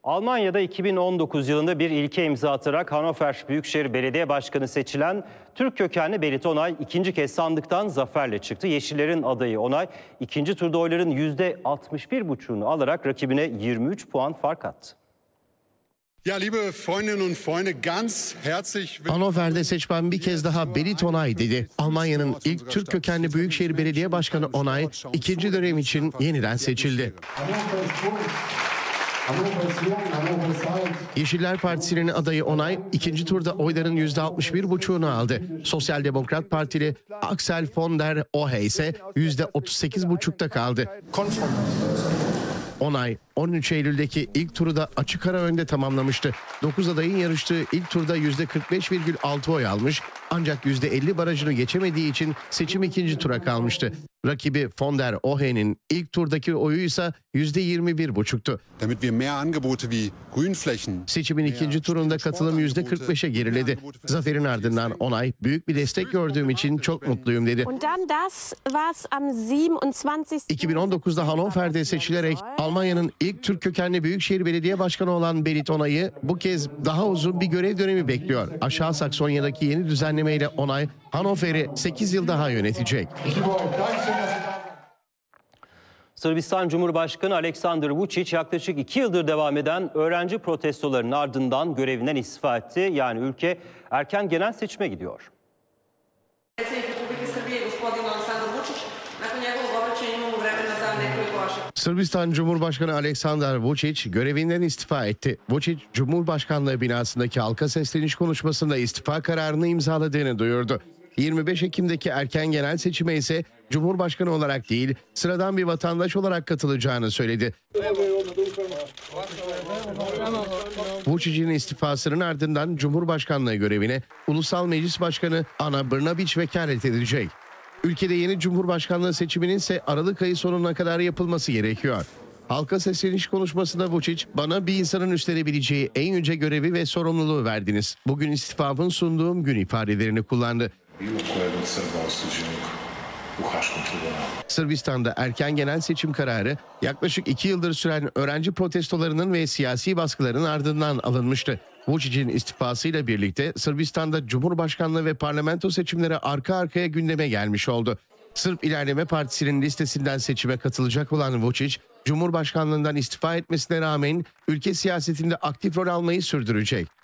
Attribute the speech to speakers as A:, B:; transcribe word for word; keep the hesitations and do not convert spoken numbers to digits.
A: Almanya'da iki bin on dokuz yılında bir ilke imza atarak Hannover Büyükşehir Belediye Başkanı seçilen Türk kökenli Berit Onay ikinci kez sandıktan zaferle çıktı. Yeşillerin adayı Onay ikinci turda oyların yüzde altmış bir buçuğunu alarak rakibine yirmi üç puan fark attı.
B: Ja, liebe Freundinnen und Freunde, ganz herzlich
C: Hannover'de seçmen bir kez daha Berit Onay dedi. Almanya'nın ilk Türk kökenli Büyükşehir Belediye Başkanı Onay ikinci dönem için yeniden seçildi. Yeşiller Partisi'nin adayı Onay ikinci turda oyların yüzde altmış bir buçuğunu aldı. Sosyal Demokrat Partili Axel von der Ohe ise yüzde otuz sekiz buçukta kaldı. Onay on üç Eylül'deki ilk turu da açık ara önde tamamlamıştı. dokuz adayın yarıştığı ilk turda yüzde kırk beş virgül altı oy almış, ancak yüzde elli barajını geçemediği için seçim ikinci tura kalmıştı. Rakibi von der Ohe'nin ilk turdaki oyu ise yüzde yirmi bir buçuktu.
B: Damit wir mehr Angebote wie Grünflächen.
C: Seçimin ikinci turunda katılım yüzde kırk beşe geriledi. Zaferin ardından Onay, büyük bir destek gördüğüm için çok mutluyum dedi. iki bin on dokuzda Hannover'de seçilerek Almanya'nın ilk Türk kökenli Büyükşehir Belediye Başkanı olan Berit Onay'ı bu kez daha uzun bir görev dönemi bekliyor. Aşağı Saksonya'daki yeni düzenlemeyle Onay, Hannover'i sekiz yıl daha yönetecek.
A: Sırbistan Cumhurbaşkanı Aleksandar Vučić yaklaşık iki yıldır devam eden öğrenci protestolarının ardından görevinden istifa etti. Yani ülke erken genel seçime gidiyor.
C: Sırbistan Cumhurbaşkanı Aleksandar Vučić görevinden istifa etti. Vučić, Cumhurbaşkanlığı binasındaki halka sesleniş konuşmasında istifa kararını imzaladığını duyurdu. yirmi beş Ekim'deki erken genel seçime ise Cumhurbaşkanı olarak değil, sıradan bir vatandaş olarak katılacağını söyledi. Vučić'in istifasının ardından Cumhurbaşkanlığı görevine Ulusal Meclis Başkanı Ana Brnabić vekalet edecek. Ülkede yeni Cumhurbaşkanlığı seçiminin ise Aralık ayı sonuna kadar yapılması gerekiyor. Halka sesleniş konuşmasında Vučić, bana bir insanın üstlenebileceği en yüce görevi ve sorumluluğu verdiniz. Bugün istifamın sunduğum gün ifadelerini kullandı. Sırbistan'da erken genel seçim kararı yaklaşık iki yıldır süren öğrenci protestolarının ve siyasi baskıların ardından alınmıştı. Vučić'in istifasıyla birlikte Sırbistan'da Cumhurbaşkanlığı ve parlamento seçimleri arka arkaya gündeme gelmiş oldu. Sırp İlerleme Partisi'nin listesinden seçime katılacak olan Vučić, Cumhurbaşkanlığından istifa etmesine rağmen ülke siyasetinde aktif rol almayı sürdürecek.